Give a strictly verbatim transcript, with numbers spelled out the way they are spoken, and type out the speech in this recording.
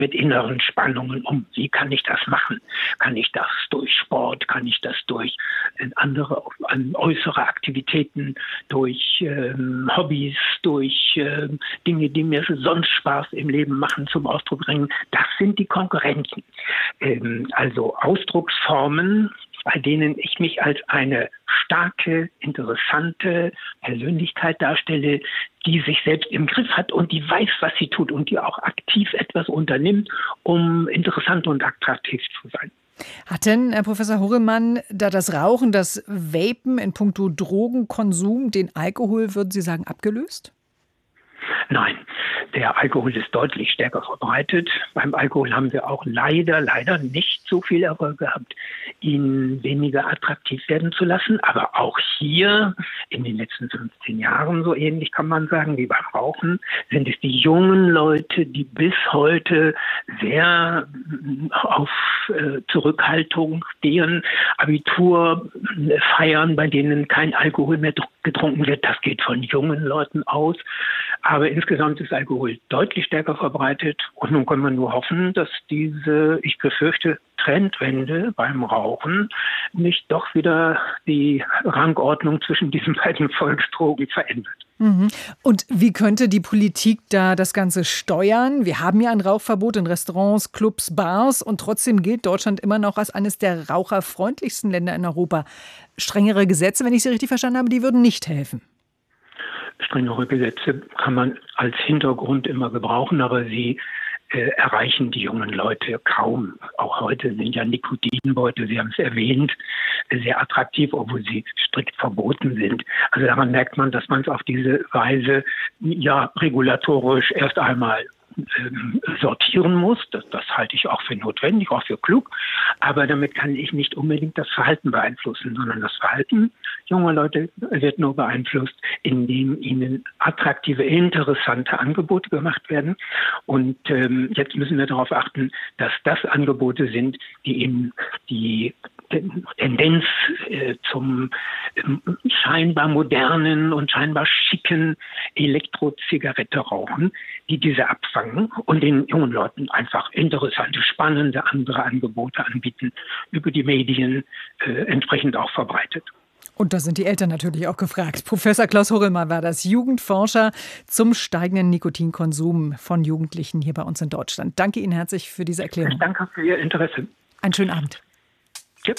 mit inneren Spannungen um. Wie kann ich das machen? Kann ich das durch Sport? Kann ich das durch andere äußere Aktivitäten, durch ähm, Hobbys, durch ähm, Dinge, die mir sonst Spaß im Leben machen, zum Ausdruck bringen? Das sind die Konkurrenten. Ähm, also Ausdrucksformen, bei denen ich mich als eine starke, interessante Persönlichkeit darstelle, die sich selbst im Griff hat und die weiß, was sie tut und die auch aktiv etwas unternimmt, um interessant und attraktiv zu sein. Hat denn, Herr Professor Horrelmann, da das Rauchen, das Vapen in puncto Drogenkonsum den Alkohol, würden Sie sagen, abgelöst? Nein, der Alkohol ist deutlich stärker verbreitet. Beim Alkohol haben wir auch leider, leider nicht so viel Erfolg gehabt, ihn weniger attraktiv werden zu lassen. Aber auch hier in den letzten fünfzehn Jahren, so ähnlich kann man sagen, wie beim Rauchen, sind es die jungen Leute, die bis heute sehr auf äh, Zurückhaltung, deren Abitur äh, feiern, bei denen kein Alkohol mehr getrunken wird. Das geht von jungen Leuten aus. Aber insgesamt ist Alkohol deutlich stärker verbreitet. Und nun kann man nur hoffen, dass diese, ich befürchte, Trendwende beim Rauchen nicht doch wieder die Rangordnung zwischen diesen beiden Volksdrogen verändert. Mhm. Und wie könnte die Politik da das Ganze steuern? Wir haben ja ein Rauchverbot in Restaurants, Clubs, Bars und trotzdem gilt Deutschland immer noch als eines der raucherfreundlichsten Länder in Europa. Strengere Gesetze, wenn ich Sie richtig verstanden habe, die würden nicht helfen. Strengere Gesetze kann man als Hintergrund immer gebrauchen, aber sie äh, erreichen die jungen Leute kaum. Auch heute sind ja Nikotinbeutel, Sie haben es erwähnt, sehr attraktiv, obwohl sie strikt verboten sind. Also daran merkt man, dass man es auf diese Weise ja regulatorisch erst einmal ähm, sortieren muss. Das, das halte ich auch für notwendig, auch für klug. Aber damit kann ich nicht unbedingt das Verhalten beeinflussen, sondern das Verhalten junger Leute wird nur beeinflusst, indem ihnen attraktive, interessante Angebote gemacht werden. Und ähm, jetzt müssen wir darauf achten, dass das Angebote sind, die eben die Tendenz äh, zum ähm, scheinbar modernen und scheinbar schicken Elektrozigarette rauchen, die diese abfangen und den jungen Leuten einfach interessante, spannende andere Angebote anbieten, über die Medien äh, entsprechend auch verbreitet. Und da sind die Eltern natürlich auch gefragt. Professor Klaus Horrelmann war das, Jugendforscher zum steigenden Nikotinkonsum von Jugendlichen hier bei uns in Deutschland. Danke Ihnen herzlich für diese Erklärung. Danke für Ihr Interesse. Einen schönen Abend.